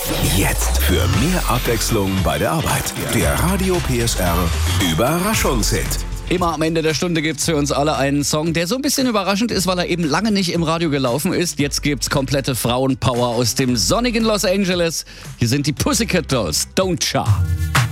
Jetzt für mehr Abwechslung bei der Arbeit. Der Radio PSR Überraschungshit. Immer am Ende der Stunde gibt's für uns alle einen Song, der so ein bisschen überraschend ist, weil er eben lange nicht im Radio gelaufen ist. Jetzt gibt's komplette Frauenpower aus dem sonnigen Los Angeles. Hier sind die Pussycat Dolls, Don't Cha.